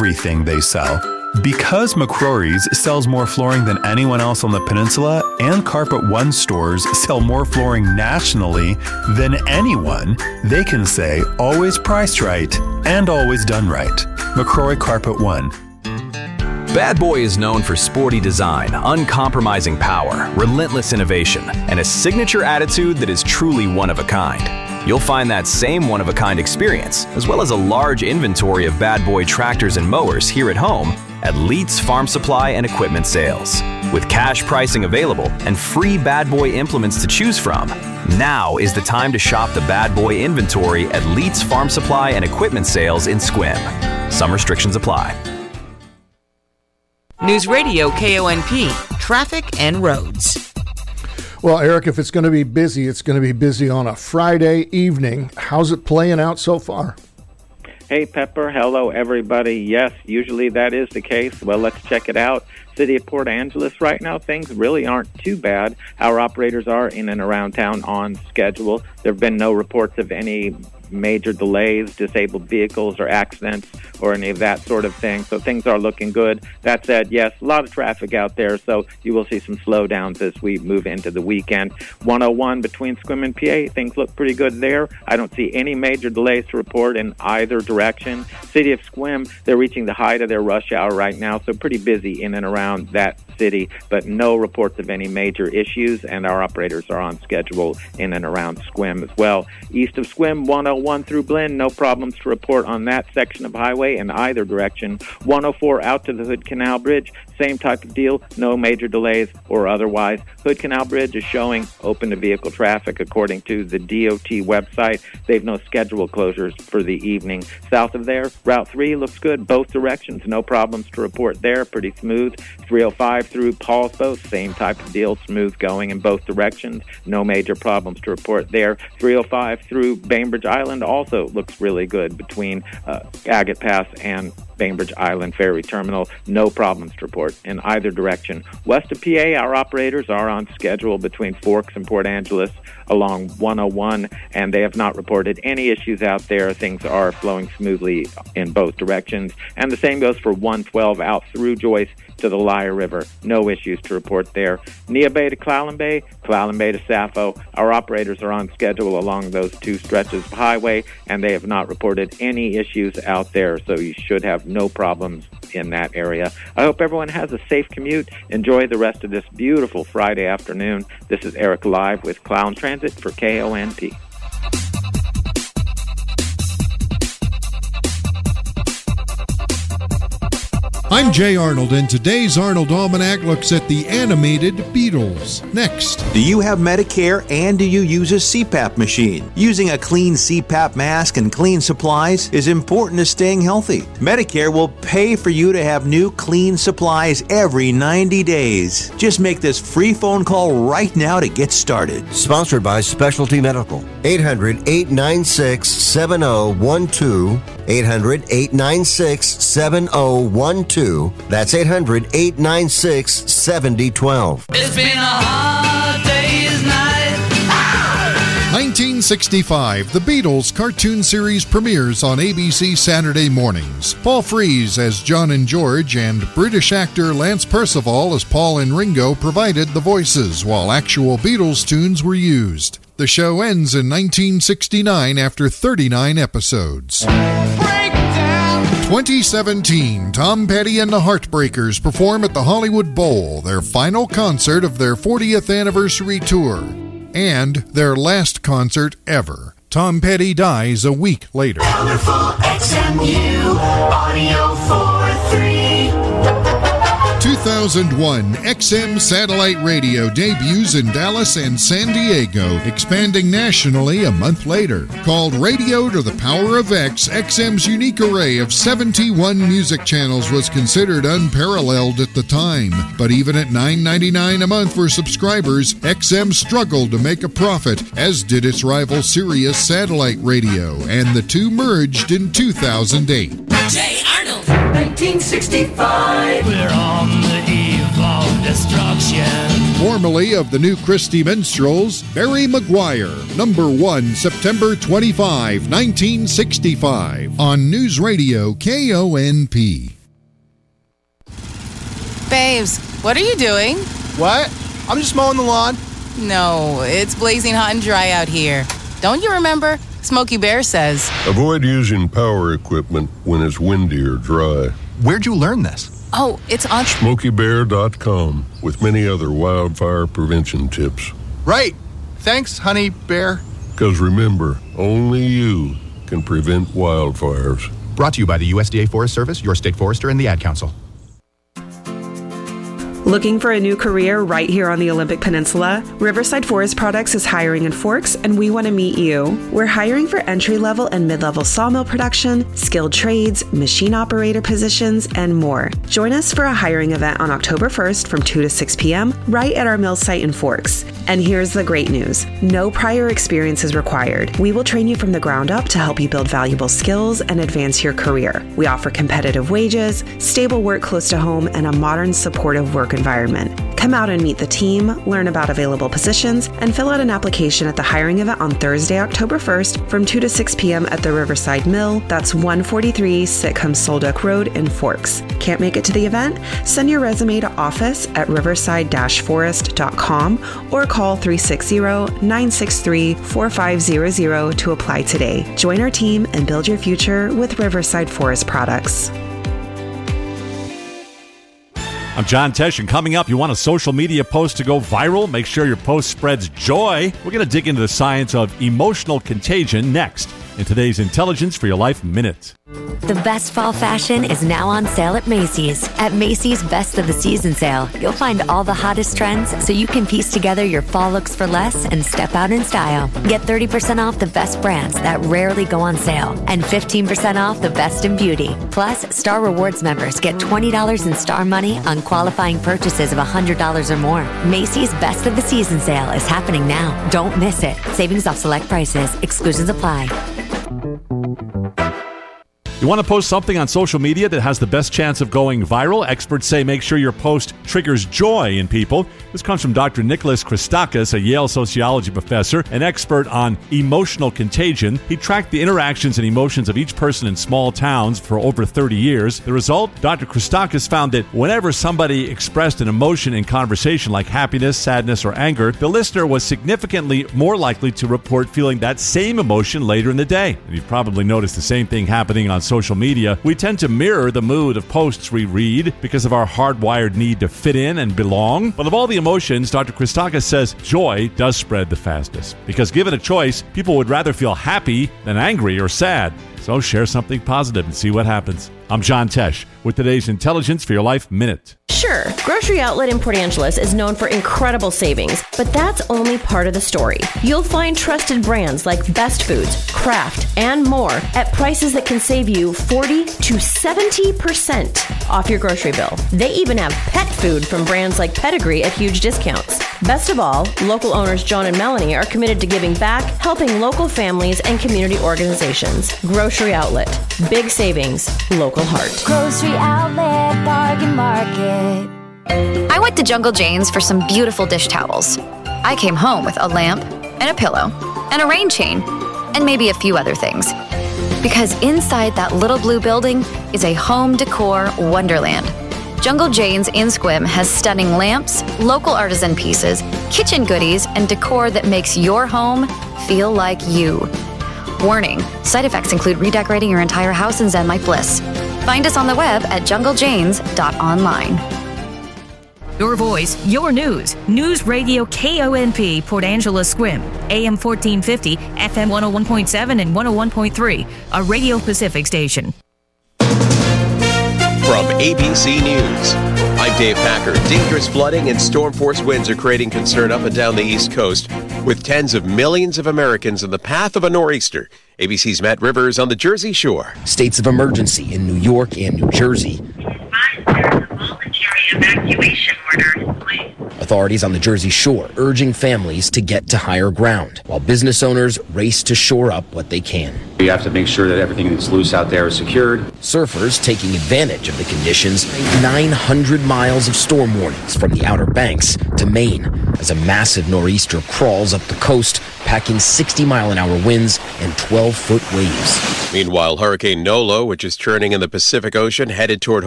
everything they sell. Because McCrory's sells more flooring than anyone else on the peninsula, and Carpet One stores sell more flooring nationally than anyone, they can say always priced right and always done right. McCrory Carpet One. Bad Boy is known for sporty design, uncompromising power, relentless innovation, and a signature attitude that is truly one of a kind. You'll find that same one-of-a-kind experience, as well as a large inventory of Bad Boy tractors and mowers here at home at Leitz Farm Supply and Equipment Sales. With cash pricing available and free Bad Boy implements to choose from, now is the time to shop the Bad Boy inventory at Leitz Farm Supply and Equipment Sales in Sequim. Some restrictions apply. News Radio KONP, traffic and roads. Well, Eric, if it's going to be busy, it's going to be busy on a Friday evening. How's it playing out so far? Hey, Pepper. Hello, everybody. Yes, usually that is the case. Well, let's check it out. City of Port Angeles right now, things really aren't too bad. Our operators are in and around town on schedule. There have been no reports of any major delays, disabled vehicles, or accidents, or any of that sort of thing. So things are looking good. That said, yes, a lot of traffic out there, so you will see some slowdowns as we move into the weekend. 101 between Sequim and PA, things look pretty good there. I don't see any major delays to report in either direction. City of Sequim, they're reaching the height of their rush hour right now, so pretty busy in and around that city, but no reports of any major issues, and our operators are on schedule in and around Sequim as well. East of Sequim, 101 through Blinn, no problems to report on that section of highway in either direction. 104 out to the Hood Canal Bridge, same type of deal, no major delays or otherwise. Hood Canal Bridge is showing open to vehicle traffic according to the DOT website. They've no scheduled closures for the evening. South of there, Route 3 looks good, both directions, no problems to report there, pretty smooth. 305 through Paul's Boat, same type of deal, smooth going in both directions, no major problems to report there. 305 through Bainbridge Island also looks really good between Agate Pass and Bainbridge Island Ferry Terminal. No problems to report in either direction. West of PA, our operators are on schedule between Forks and Port Angeles along 101, and they have not reported any issues out there. Things are flowing smoothly in both directions. And the same goes for 112 out through Joyce to the Lyre River. No issues to report there. Nia Bay to Clallam Bay to Sappho. Our operators are on schedule along those two stretches of highway, and they have not reported any issues out there, so you should have no problems in that area. I hope everyone has a safe commute. Enjoy the rest of this beautiful Friday afternoon. This is Eric live with Clown Transit for KONP. I'm Jay Arnold, and today's Arnold Almanac looks at the animated Beatles. Next. Do you have Medicare and do you use a CPAP machine? Using a clean CPAP mask and clean supplies is important to staying healthy. Medicare will pay for you to have new clean supplies every 90 days. Just make this free phone call right now to get started. Sponsored by Specialty Medical. 800-896-7012. 800-896-7012. That's 800-896-7012. It's been a hard day's night. 1965, the Beatles cartoon series premieres on ABC Saturday mornings. Paul Frees as John and George and British actor Lance Percival as Paul and Ringo provided the voices, while actual Beatles tunes were used. The show ends in 1969 after 39 episodes. 2017, Tom Petty and the Heartbreakers perform at the Hollywood Bowl, their final concert of their 40th anniversary tour, and their last concert ever. Tom Petty dies a week later. Colorful XMU Audio 43. 2001, XM Satellite Radio debuts in Dallas and San Diego, expanding nationally a month later. Called Radio to the Power of X, XM's unique array of 71 music channels was considered unparalleled at the time. But even at $9.99 a month for subscribers, XM struggled to make a profit, as did its rival Sirius Satellite Radio, and the two merged in 2008. Jay Arnold, 1965. We're on the eve of destruction. Formerly of the New Christie Minstrels, Barry Maguire, number 1, September 25, 1965, on News Radio KONP. Babes, what are you doing? What? I'm just mowing the lawn. No, it's blazing hot and dry out here. Don't you remember? Smokey Bear says, avoid using power equipment when it's windy or dry. Where'd you learn this? oh, it's on SmokeyBear.com with many other wildfire prevention tips. Right. Thanks, Honey Bear. Because remember, only you can prevent wildfires. Brought to you by the USDA Forest Service, your state forester, and the Ad Council. Looking for a new career right here on the Olympic Peninsula? Riverside Forest Products is hiring in Forks, and we want to meet you. We're hiring for entry-level and mid-level sawmill production, skilled trades, machine operator positions, and more. Join us for a hiring event on October 1st from 2 to 6 p.m. right at our mill site in Forks. And here's the great news. No prior experience is required. We will train you from the ground up to help you build valuable skills and advance your career. We offer competitive wages, stable work close to home, and a modern, supportive work environment. Come out and meet the team, learn about available positions, and fill out an application at the hiring event on Thursday, October 1st from 2 to 6 p.m. at the Riverside Mill. That's 143 Sitcom Solduck Road in Forks. Can't make it to the event? Send your resume to office@riverside-forest.com or call 360-963-4500 to apply today. Join our team and build your future with Riverside Forest Products. I'm John Tesh, and coming up, you want a social media post to go viral? Make sure your post spreads joy. We're going to dig into the science of emotional contagion next in today's Intelligence for Your Life Minute. The best fall fashion is now on sale at Macy's. At Macy's Best of the Season sale, you'll find all the hottest trends so you can piece together your fall looks for less and step out in style. Get 30% off the best brands that rarely go on sale and 15% off the best in beauty. Plus, Star Rewards members get $20 in Star Money on qualifying purchases of $100 or more. Macy's Best of the Season sale is happening now. Don't miss it. Savings off select prices. Exclusions apply. You want to post something on social media that has the best chance of going viral? Experts say make sure your post triggers joy in people. This comes from Dr. Nicholas Christakis, a Yale sociology professor, an expert on emotional contagion. He tracked the interactions and emotions of each person in small towns for over 30 years. The result? Dr. Christakis found that whenever somebody expressed an emotion in conversation like happiness, sadness, or anger, the listener was significantly more likely to report feeling that same emotion later in the day. And you've probably noticed the same thing happening on social media. We tend to mirror the mood of posts we read because of our hardwired need to fit in and belong. But of all the emotions, Dr. Christakis says joy does spread the fastest. Because given a choice, people would rather feel happy than angry or sad. So share something positive and see what happens. I'm John Tesh with today's Intelligence for Your Life Minute. Sure, Grocery Outlet in Port Angeles is known for incredible savings, but that's only part of the story. You'll find trusted brands like Best Foods, Kraft, and more at prices that can save you 40 to 70% off your grocery bill. They even have pet food from brands like Pedigree at huge discounts. Best of all, local owners John and Melanie are committed to giving back, helping local families and community organizations. Grocery Outlet. Big savings. Local heart. Grocery Outlet Bargain Market. I went to Jungle Jane's for some beautiful dish towels. I came home with a lamp and a pillow and a rain chain and maybe a few other things. Because inside that little blue building is a home decor wonderland. Jungle Jane's in Squim has stunning lamps, local artisan pieces, kitchen goodies, and decor that makes your home feel like you. Warning, side effects include redecorating your entire house in Zen-like bliss. Find us on the web at junglejanes.online. Your voice, your news. News Radio KONP, Port Angeles Squim, AM 1450, FM 101.7 and 101.3, a Radio Pacific station. From ABC News, I'm Dave Packer. Dangerous flooding and storm force winds are creating concern up and down the East Coast, with tens of millions of Americans in the path of a nor'easter. ABC's Matt Rivers on the Jersey Shore. States of emergency in New York and New Jersey. There's a voluntary evacuation order in place. Authorities on the Jersey Shore urging families to get to higher ground, while business owners race to shore up what they can. We have to make sure that everything that's loose out there is secured. Surfers taking advantage of the conditions, 900 miles of storm warnings from the Outer Banks to Maine as a massive nor'easter crawls up the coast, packing 60-mile-an-hour winds and 12-foot waves. Meanwhile, Hurricane Nolo, which is churning in the Pacific Ocean, headed toward